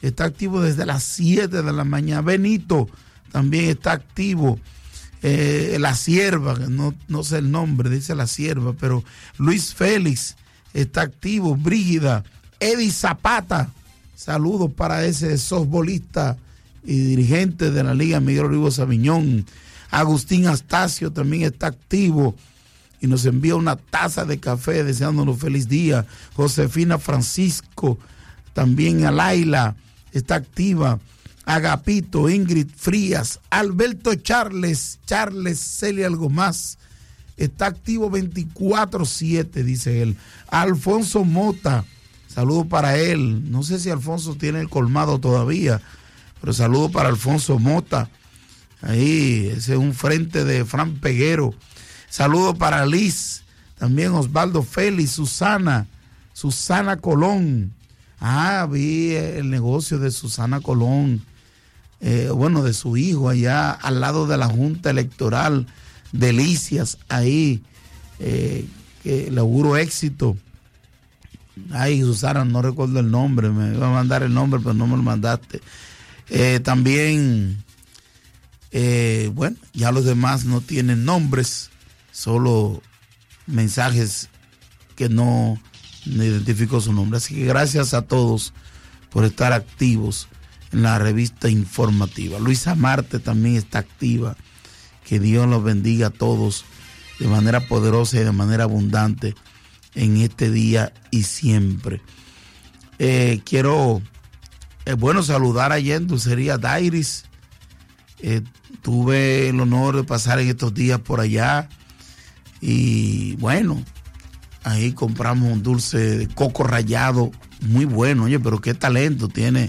está activo desde las 7 de la mañana. Benito también está activo. La Sierva, no sé el nombre, dice La Sierva, pero Luis Félix está activo. Brígida, Eddie Zapata, saludos para ese softbolista y dirigente de la Liga Miguel Olivo Sabiñón. Agustín Astacio también está activo y nos envía una taza de café deseándonos feliz día. Josefina Francisco, también a Laila, está activa. Agapito, Ingrid Frías, Alberto Charles Celia algo más, está activo 24/7, dice él. Alfonso Mota, saludo para él. No sé si Alfonso tiene el colmado todavía, pero saludo para Alfonso Mota. Ahí, ese es un frente de Fran Peguero. Saludo para Liz, también Osvaldo Félix, Susana Colón. Vi el negocio de Susana Colón, de su hijo allá al lado de la Junta Electoral, Delicias, ahí, que le auguro éxito. Ay, Susana, no recuerdo el nombre, me iba a mandar el nombre, pero no me lo mandaste. También, ya los demás no tienen nombres, solo mensajes que no identifico su nombre. Así que gracias a todos por estar activos en la revista informativa. Luisa Marte también está activa. Que Dios los bendiga a todos de manera poderosa y de manera abundante en este día y siempre. Quiero saludar ayer en Dulcería Dairis. Tuve el honor de pasar en estos días por allá y ahí compramos un dulce de coco rallado muy bueno. Oye, pero qué talento tiene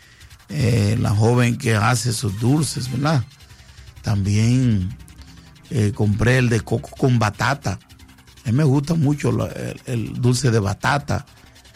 la joven que hace esos dulces, ¿verdad? También compré el de coco con batata. A mí me gusta mucho el dulce de batata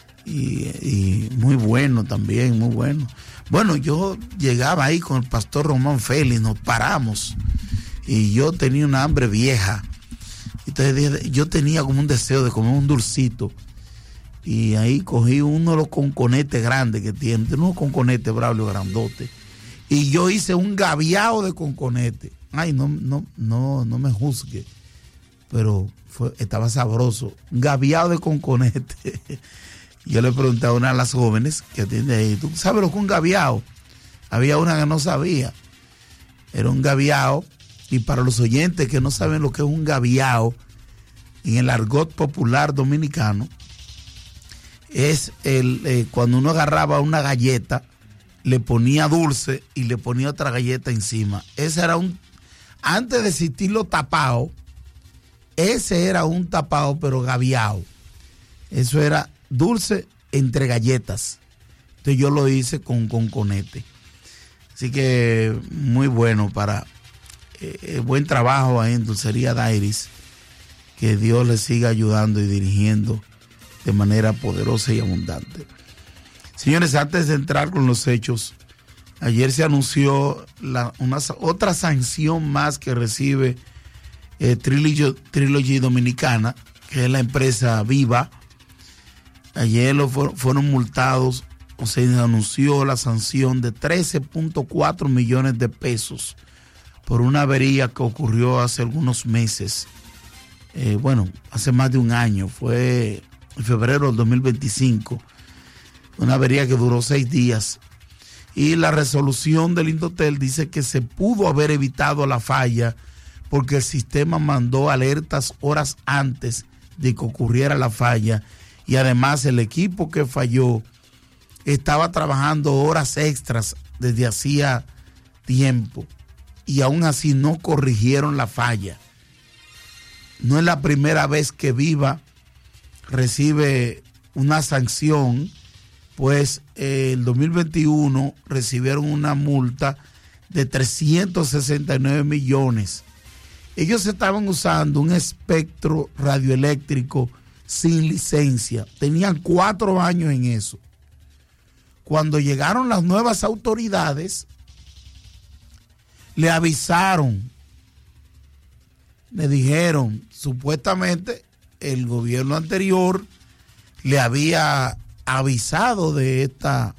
y muy bueno también, muy bueno. Bueno, yo llegaba ahí con el pastor Román Félix, nos paramos y yo tenía una hambre vieja. Entonces yo tenía como un deseo de comer un dulcito y ahí cogí uno de los conconetes grandes que tiene, unos conconetes Braulio grandote, y yo hice un gaviao de conconete. Ay, no me juzgue, pero estaba sabroso, un gaviao de conconete. Yo le pregunté a una de las jóvenes que atiende ahí, ¿tú sabes lo que es un gaviao? Había una que no sabía, era un gaviao. Y para los oyentes que no saben lo que es un gaviao, en el argot popular dominicano, es cuando uno agarraba una galleta, le ponía dulce y le ponía otra galleta encima. Ese era antes de existir los tapados, ese era un tapado, pero gaviao. Eso era dulce entre galletas. Entonces yo lo hice con conete. Así que muy bueno para... buen trabajo ahí en Dulcería Dairis, que Dios les siga ayudando y dirigiendo de manera poderosa y abundante. Señores, antes de entrar con los hechos, ayer se anunció otra sanción más que recibe Trilogy Dominicana, que es la empresa Viva. Ayer fueron multados, o se anunció la sanción de 13.4 millones de pesos por una avería que ocurrió hace algunos meses. Hace más de un año, fue en febrero del 2025, una avería que duró 6 días. Y la resolución del Indotel dice que se pudo haber evitado la falla porque el sistema mandó alertas horas antes de que ocurriera la falla, y además el equipo que falló estaba trabajando horas extras desde hacía tiempo. Y aún así no corrigieron la falla. No es la primera vez que Viva recibe una sanción, pues el 2021 recibieron una multa de 369 millones. Ellos estaban usando un espectro radioeléctrico sin licencia. Tenían 4 años en eso. Cuando llegaron las nuevas autoridades, le avisaron, le dijeron, supuestamente el gobierno anterior le había avisado de esta